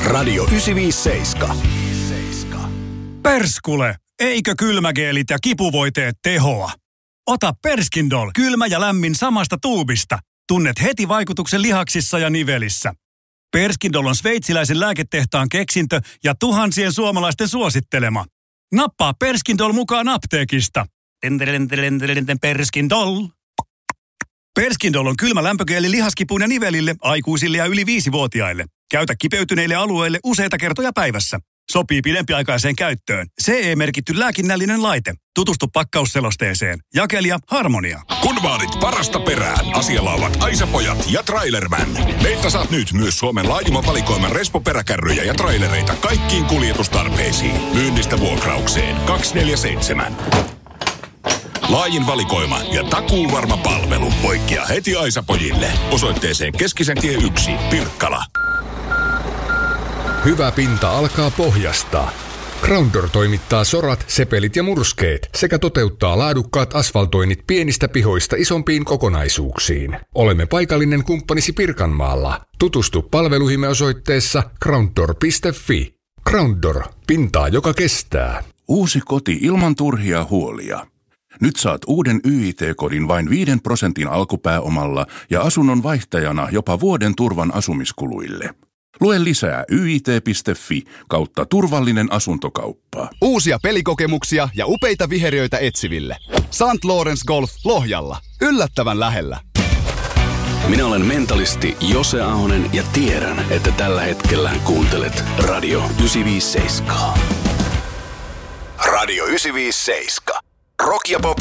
Radio 957. Perskule, eikö kylmägeelit ja kipuvoiteet tehoa? Ota Perskindol, kylmä ja lämmin samasta tuubista. Tunnet heti vaikutuksen lihaksissa ja nivelissä. Perskindol on sveitsiläisen lääketehtaan keksintö ja tuhansien suomalaisten suosittelema. Nappaa Perskindol mukaan apteekista. Perskindol. Perskindol on kylmä lämpögeeli lihaskipuun ja nivelille, aikuisille ja yli 5-vuotiaille. Käytä kipeytyneille alueille useita kertoja päivässä. Sopii pidempiaikaiseen käyttöön. CE-merkitty lääkinnällinen laite. Tutustu pakkausselosteeseen. Jakelija Harmonia. Kun vaadit parasta perään, asialla ovat Aisa-pojat ja Trailerman. Meiltä saat nyt myös Suomen laajimman valikoiman Respo-peräkärryjä ja trailereita kaikkiin kuljetustarpeisiin. Myynnistä vuokraukseen 247. Laajin valikoima ja takuuvarma palvelu. Poikkea heti Aisa-pojille. Osoitteeseen Keskisentie 1, Pirkkala. Hyvä pinta alkaa pohjasta. Groundor toimittaa sorat, sepelit ja murskeet sekä toteuttaa laadukkaat asfaltoinnit pienistä pihoista isompiin kokonaisuuksiin. Olemme paikallinen kumppanisi Pirkanmaalla. Tutustu palveluihimme osoitteessa groundor.fi. Groundor, pintaa joka kestää. Uusi koti ilman turhia huolia. Nyt saat uuden YIT-kodin vain 5% alkupääomalla ja asunnon vaihtajana jopa vuoden turvan asumiskuluille. Lue lisää yit.fi/turvallinen asuntokauppa. Uusia pelikokemuksia ja upeita viheriöitä etsiville. St. Lawrence Golf Lohjalla. Yllättävän lähellä. Minä olen mentalisti Jose Ahonen ja tiedän, että tällä hetkellä kuuntelet Radio 957. Radio 957. Rock ja pop